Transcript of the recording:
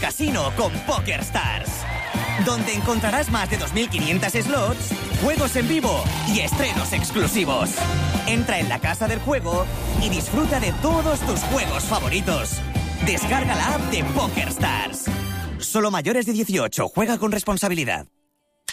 casino con PokerStars, donde encontrarás más de 2.500 slots, juegos en vivo y estrenos exclusivos. Entra en la casa del juego y disfruta de todos tus juegos favoritos. Descarga la app de PokerStars. Solo mayores de 18. Juega con responsabilidad.